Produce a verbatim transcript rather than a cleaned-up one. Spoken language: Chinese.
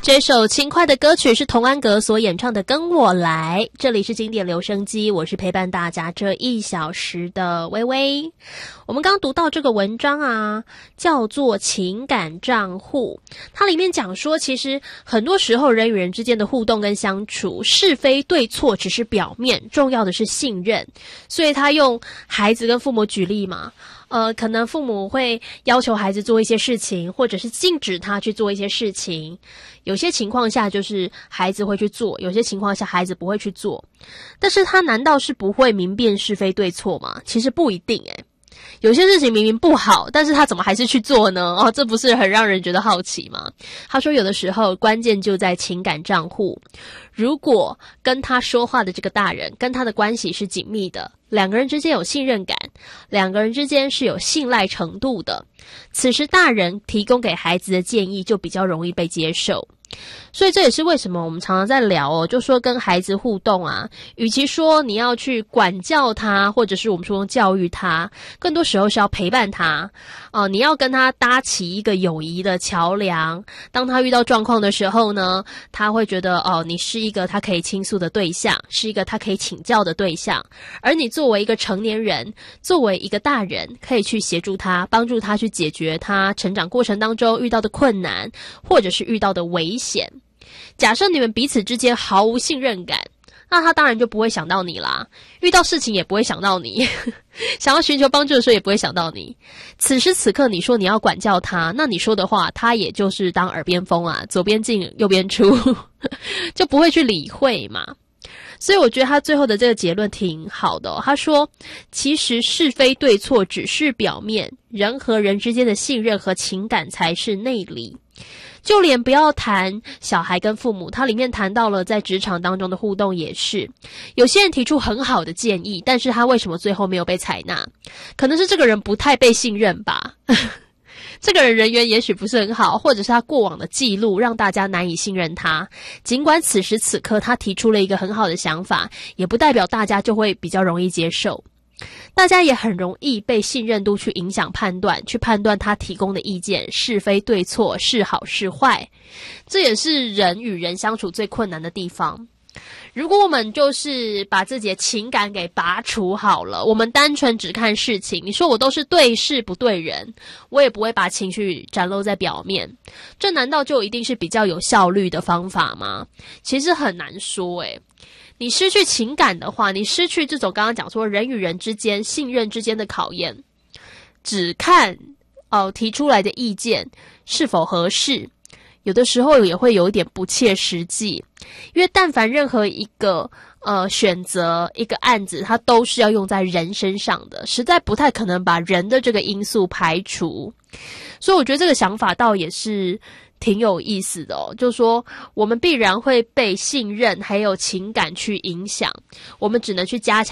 这首轻快的歌曲是童安格所演唱的《跟我来》，这里是经典留声机，我是陪伴大家这一小时的微微。我们刚读到这个文章啊，叫做情感账户，它里面讲说，其实很多时候人与人之间的互动跟相处，是非对错只是表面，重要的是信任。所以他用孩子跟父母举例嘛，呃，可能父母会要求孩子做一些事情，或者是禁止他去做一些事情。有些情况下就是孩子会去做，有些情况下孩子不会去做。但是他难道是不会明辨是非对错吗？其实不一定诶。有些事情明明不好，但是他怎么还是去做呢？哦，这不是很让人觉得好奇吗？他说有的时候关键就在情感账户。如果跟他说话的这个大人跟他的关系是紧密的，两个人之间有信任感，两个人之间是有信赖程度的，此时大人提供给孩子的建议就比较容易被接受。所以这也是为什么我们常常在聊哦，就说跟孩子互动啊，与其说你要去管教他，或者是我们说教育他，更多时候是要陪伴他哦、呃，你要跟他搭起一个友谊的桥梁。当他遇到状况的时候呢，他会觉得哦，你是一个他可以倾诉的对象，是一个他可以请教的对象，而你作为一个成年人，作为一个大人，可以去协助他，帮助他去解决他成长过程当中遇到的困难，或者是遇到的危险。假设你们彼此之间毫无信任感，那他当然就不会想到你啦，遇到事情也不会想到你想要寻求帮助的时候也不会想到你。此时此刻你说你要管教他，那你说的话他也就是当耳边风啊，左边进右边出就不会去理会嘛。所以我觉得他最后的这个结论挺好的哦，他说其实是非对错只是表面，人和人之间的信任和情感才是内里。就连不要谈小孩跟父母，他里面谈到了在职场当中的互动也是，有些人提出很好的建议，但是他为什么最后没有被采纳？可能是这个人不太被信任吧这个人人缘也许不是很好，或者是他过往的记录让大家难以信任他。尽管此时此刻他提出了一个很好的想法，也不代表大家就会比较容易接受。大家也很容易被信任度去影响判断，去判断他提供的意见是非对错，是好是坏。这也是人与人相处最困难的地方。如果我们就是把自己的情感给拔除好了，我们单纯只看事情，你说我都是对事不对人，我也不会把情绪展露在表面，这难道就一定是比较有效率的方法吗？其实很难说诶。你失去情感的话，你失去这种刚刚讲说人与人之间信任之间的考验，只看哦提出来的意见是否合适，有的时候也会有一点不切实际。因为但凡任何一个呃选择一个案子，它都是要用在人身上的，实在不太可能把人的这个因素排除。所以我觉得这个想法倒也是挺有意思的哦，就是说我们必然会被信任还有情感去影响，我们只能去加强